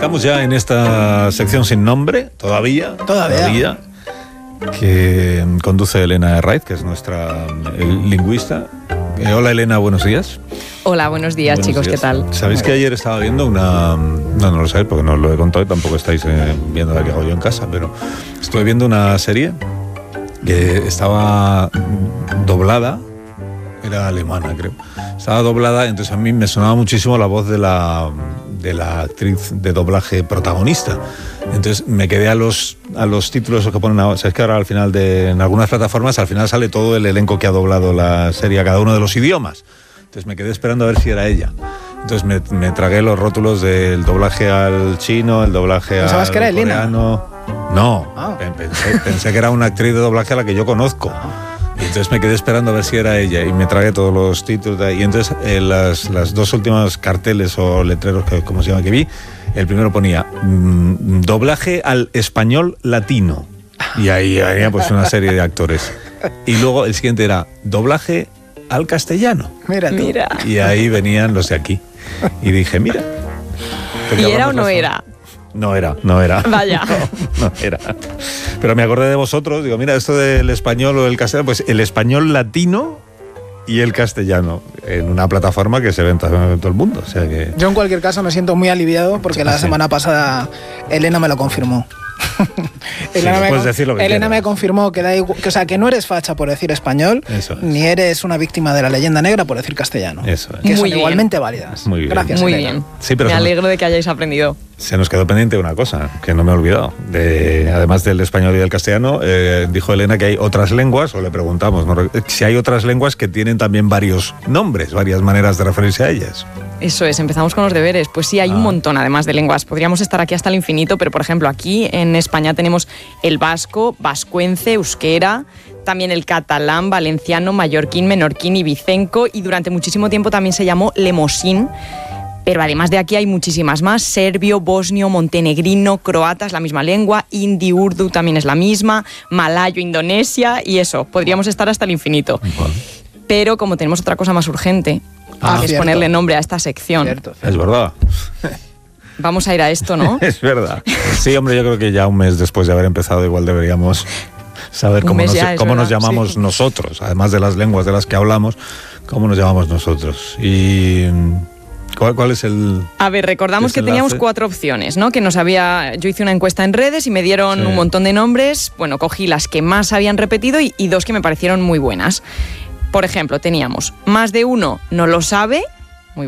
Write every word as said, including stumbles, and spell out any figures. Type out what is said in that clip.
Estamos ya en esta sección sin nombre, todavía. Todavía. todavía que conduce Elena Herraiz, que es nuestra eh, lingüista. Eh, hola Elena, buenos días. Hola, buenos días, buenos chicos, días. ¿Qué tal? ¿Sabéis que ayer estaba viendo una... No, no lo sabéis porque no os lo he contado y tampoco estáis eh, viendo la que hago yo en casa, pero estuve viendo una serie que estaba doblada, era alemana creo, estaba doblada, entonces a mí me sonaba muchísimo la voz de la, de la actriz de doblaje protagonista. Entonces me quedé a los, a los títulos que ponen ahora. Sabes que ahora al final de, en algunas plataformas al final sale todo el elenco que ha doblado la serie a cada uno de los idiomas. Entonces me quedé esperando a ver si era ella. Entonces me, me tragué los rótulos del doblaje al chino, el doblaje al ¿Pensabas que era coreano? Elena? No, ah. pensé, pensé que era una actriz de doblaje a la que yo conozco. Y entonces me quedé esperando a ver si era ella y me tragué todos los títulos de ahí. Y entonces eh, las, las dos últimas carteles o letreros, que como se llama, que vi, el primero ponía mmm, doblaje al español latino. Y ahí había pues una serie de actores. Y luego el siguiente era doblaje al castellano. Mira tú. Mira. Y ahí venían los de aquí. Y dije, mira. ¿Y era o no era? No era, no era. Vaya. No, no era. Pero me acordé de vosotros, digo, mira, esto del español o el castellano, pues el español latino y el castellano, en una plataforma que se ve en todo el mundo. O sea que... Yo en cualquier caso me siento muy aliviado porque sí, la semana pasada Elena me lo confirmó. Elena, sí, me, puedes decir lo que Elena quieras. me confirmó que, da igual, que, o sea, que no eres facha por decir español, Eso es. Ni eres una víctima de la leyenda negra por decir castellano. Eso es. Que Muy son bien. igualmente válidas. Muy bien. Gracias, Muy Elena. bien. Sí, pero me se alegro nos, de que hayáis aprendido. Se nos quedó pendiente una cosa, que no me he olvidado. De, además del español y del castellano, eh, dijo Elena que hay otras lenguas, o le preguntamos, ¿no? si hay otras lenguas que tienen también varios nombres, varias maneras de referirse a ellas. Eso es, empezamos con los deberes. Pues sí, hay ah. un montón además de lenguas. Podríamos estar aquí hasta el infinito, pero por ejemplo aquí en España tenemos el vasco, vascuence, euskera, también el catalán, valenciano, mallorquín, menorquín y vicenco, y durante muchísimo tiempo también se llamó lemosín. Pero además de aquí hay muchísimas más: serbio, bosnio, montenegrino, croata es la misma lengua, hindi, urdu también es la misma, malayo, Indonesia, y eso, podríamos estar hasta el infinito. Bueno. Pero como tenemos otra cosa más urgente, ah, que es cierto. ponerle nombre a esta sección. Cierto, cierto. Es verdad. Vamos a ir a esto, ¿no? Es verdad. Sí, hombre, yo creo que ya un mes después de haber empezado igual deberíamos saber cómo, nos, ya, cómo nos verdad, llamamos sí. nosotros, además de las lenguas de las que hablamos, cómo nos llamamos nosotros. Y... ¿Cuál, ¿Cuál es el...? A ver, recordamos que teníamos cuatro opciones, ¿no? Que nos había... Yo hice una encuesta en redes y me dieron sí. un montón de nombres. Bueno, cogí las que más habían repetido y, y dos que me parecieron muy buenas. Por ejemplo, teníamos más de uno no lo sabe,